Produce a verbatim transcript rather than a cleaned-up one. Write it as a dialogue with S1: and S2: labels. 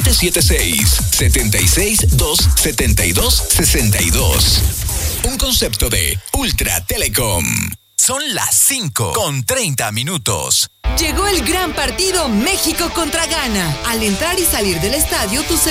S1: siete siete seis, siete seis dos, siete dos seis dos. Un concepto de Ultra Telecom.
S2: Son las cinco con treinta minutos.
S3: Llegó el gran partido México contra Ghana. Al entrar y salir del estadio, tus